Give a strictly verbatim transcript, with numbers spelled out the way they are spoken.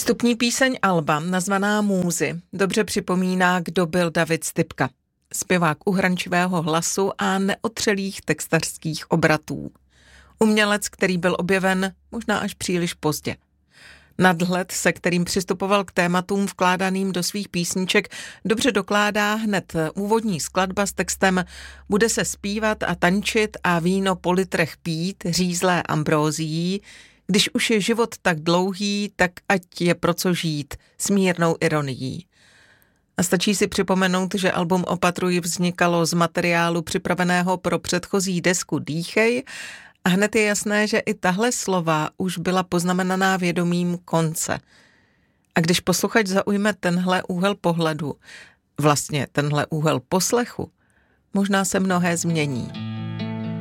Vstupní píseň alba, nazvaná Můzy, dobře připomíná, kdo byl David Stypka. Zpěvák uhrančivého hlasu a neotřelých textařských obratů. Umělec, který byl objeven možná až příliš pozdě. Nadhled, se kterým přistupoval k tématům vkládaným do svých písniček, dobře dokládá hned úvodní skladba s textem Bude se zpívat a tančit a víno po litrech pít, řízlé ambrózií, když už je život tak dlouhý, tak ať je pro co žít, s mírnou ironií. A stačí si připomenout, že album Opatruj vznikalo z materiálu připraveného pro předchozí desku Dýchej a hned je jasné, že i tahle slova už byla poznamenaná vědomím konce. A když posluchač zaujme tenhle úhel pohledu, vlastně tenhle úhel poslechu, možná se mnohé změní.